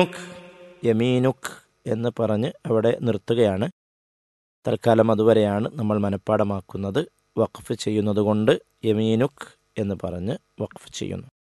യമീനുക് എന്ന് പറഞ്ഞ് അവിടെ നിർത്തുകയാണ്. തൽക്കാലം അതുവരെയാണ് നമ്മൾ മനഃപ്പാടമാക്കുന്നത്. വഖഫ് ചെയ്യുന്നത് കൊണ്ട് യമീനുക് എന്ന് പറഞ്ഞ് വഖഫ് ചെയ്യുന്നു.